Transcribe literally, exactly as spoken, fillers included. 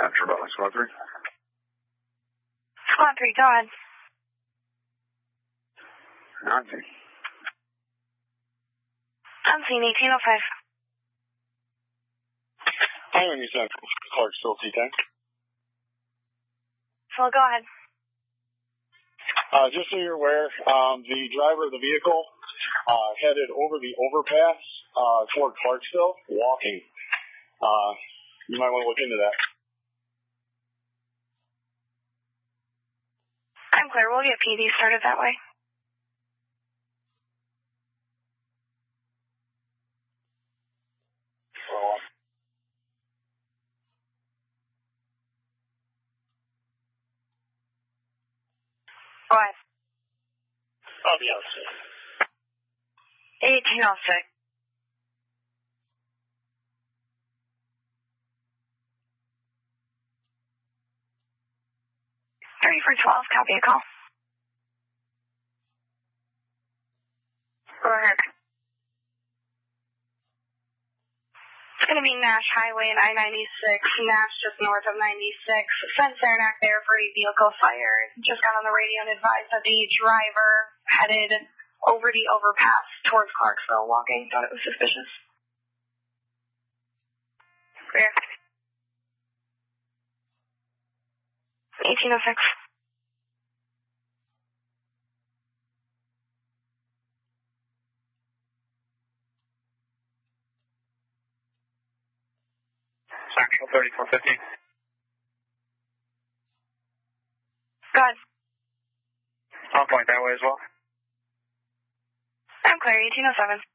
After about squad three. Squad three, go ahead. On scene. On scene, eighteen oh five. Miami Central, Clarksville, T ten. So go ahead. Uh, just so you're aware, um, the driver of the vehicle uh, headed over the overpass uh, toward Clarksville, walking. Uh, you might want to look into that. I'm clear. We'll get P D started that way. Well, Go ahead. I'll be outside. eighteen oh six. Three for twelve, copy a call. Go ahead. It's going to be Nash Highway and I ninety-six, Nash just north of ninety-six. Send Saranac there for a vehicle fire. Just got on the radio and advised that the driver headed over the overpass towards Clarksville walking. Thought it was suspicious. Clear. eighteen oh six. Central thirty-four fifty. Go ahead. I'll point that way as well. I'm clear, eighteen oh seven.